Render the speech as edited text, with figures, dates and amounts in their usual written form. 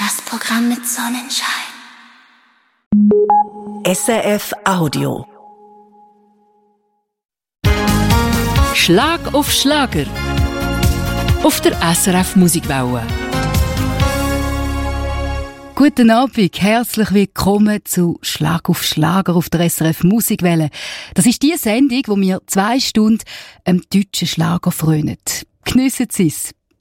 Das Programm mit Sonnenschein. SRF Audio. Schlag auf Schlager. Auf der SRF Musikwelle. Guten Abend, herzlich willkommen zu Schlag auf Schlager auf der SRF Musikwelle. Das ist die Sendung, wo wir 2 Stunden deutschen Schlager frönen. Geniessen Sie es.